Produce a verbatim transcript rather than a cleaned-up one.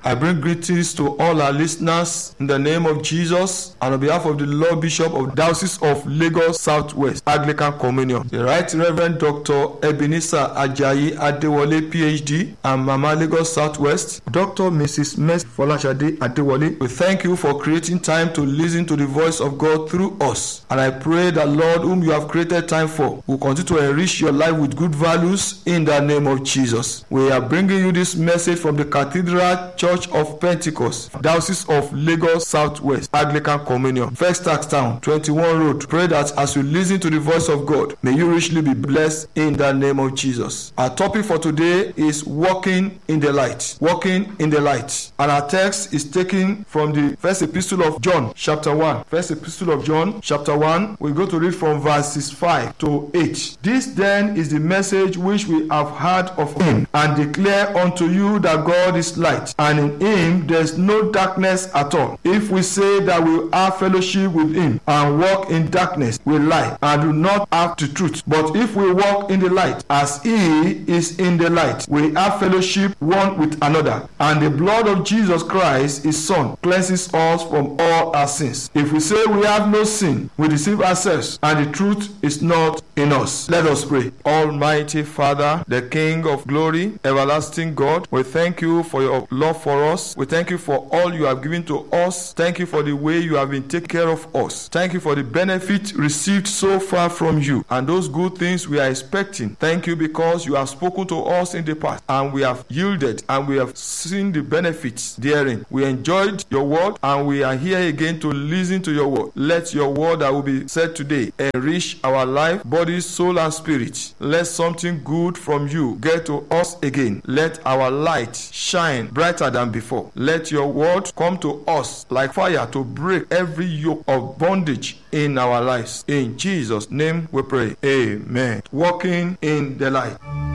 I bring greetings to all our listeners in the name of Jesus and on behalf of the Lord Bishop of Diocese of Lagos Southwest Anglican Communion, the Right Reverend Doctor Ebenezer Ajayi Adewale, P H D, and Mama Lagos Southwest, Doctor Missus Mercy Folashade Adewale. We thank you for creating time to listen to the voice of God through us. And I pray that Lord, whom you have created time for, will continue to enrich your life with good values in the name of Jesus. We are bringing you this message from the Cathedral Church of Pentecost, Diocese of Lagos Southwest Anglican Communion, First Tax Town, twenty-one Road. Pray that as you listen to the voice of God, may you richly be blessed in the name of Jesus. Our topic for today is walking in the light. Walking in the light. And our text is taken from the First Epistle of John, chapter one. First Epistle of John, chapter one. We go to read from verses five to eight. This then is the message which we have heard of him, and declare unto you that God is light, and in him there is no darkness at all. If we say that we have fellowship with him and walk in darkness, we lie and do not have the truth. But if we walk in the light, as he is in the light, we have fellowship one with another, and the blood of Jesus Christ, his Son, cleanses us from all our sins. If we say we have no sin, we deceive ourselves, and the truth is not in us. Let us pray. Almighty Father, the King of glory, everlasting God, we thank you for your love for us. We thank you for all you have given to us. Thank you for the way you have been taking care of us. Thank you for the benefit received so far from you and those good things we are expecting. Thank you because you have spoken to us in the past and we have yielded and we have seen the benefits therein. We enjoyed your word and we are here again to listen to your word. Let your word that will be said today enrich our life, body, soul, and spirit. Let something good from you get to us again. Let our light shine brighter than before. Let your word come to us like fire to break every yoke of bondage in our lives. In Jesus' name we pray. Amen. Walking in the light.